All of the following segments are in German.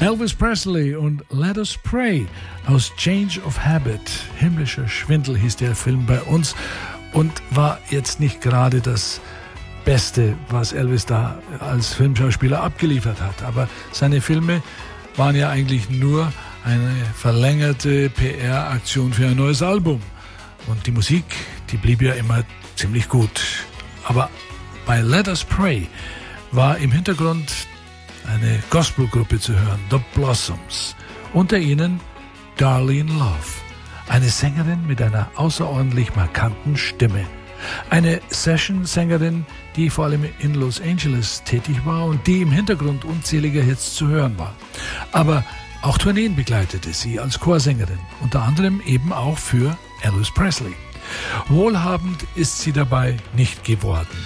Elvis Presley und Let Us Pray aus Change of Habit. Himmlischer Schwindel hieß der Film bei uns und war jetzt nicht gerade das Beste, was Elvis da als Filmschauspieler abgeliefert hat. Aber seine Filme waren ja eigentlich nur eine verlängerte PR-Aktion für ein neues Album. Und die Musik, die blieb ja immer ziemlich gut. Aber bei Let Us Pray war im Hintergrund eine Gospelgruppe zu hören, The Blossoms. Unter ihnen Darlene Love, eine Sängerin mit einer außerordentlich markanten Stimme. Eine Session-Sängerin, die vor allem in Los Angeles tätig war und die im Hintergrund unzähliger Hits zu hören war. Aber auch Tourneen begleitete sie als Chorsängerin, unter anderem eben auch für Elvis Presley. Wohlhabend ist sie dabei nicht geworden.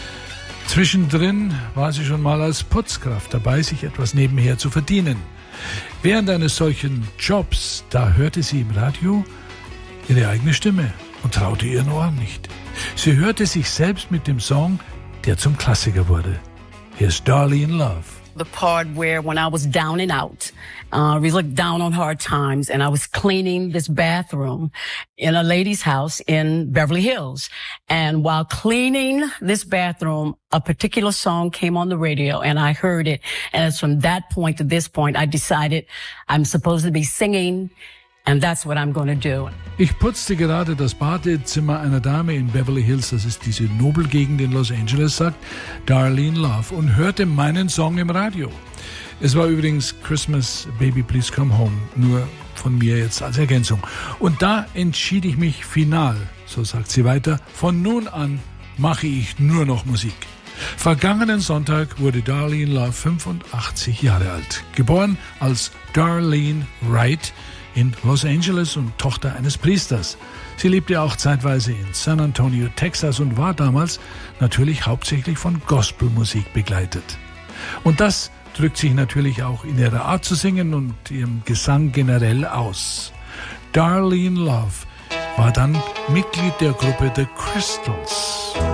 Zwischendrin war sie schon mal als Putzkraft dabei, sich etwas nebenher zu verdienen. Während eines solchen Jobs, da hörte sie im Radio ihre eigene Stimme und traute ihren Ohren nicht. Sie hörte sich selbst mit dem Song, der zum Klassiker wurde. Hier ist Darlene Love. The part where when I was down and out, really down on hard times, and I was cleaning this bathroom in a lady's house in Beverly Hills. And while cleaning this bathroom, a particular song came on the radio and I heard it. And it's from that point to this point, I decided I'm supposed to be singing. And that's what I'm going to do. Ich putzte gerade das Badezimmer einer Dame in Beverly Hills, das ist diese Nobelgegend in Los Angeles, sagt Darlene Love, und hörte meinen Song im Radio. Es war übrigens Christmas, Baby Please Come Home, nur von mir jetzt als Ergänzung. Und da entschied ich mich final, so sagt sie weiter, von nun an mache ich nur noch Musik. Vergangenen Sonntag wurde Darlene Love 85 Jahre alt. Geboren als Darlene Wright in Los Angeles und Tochter eines Priesters. Sie lebte auch zeitweise in San Antonio, Texas und war damals natürlich hauptsächlich von Gospelmusik begleitet. Und das drückt sich natürlich auch in ihrer Art zu singen und ihrem Gesang generell aus. Darlene Love war dann Mitglied der Gruppe The Crystals.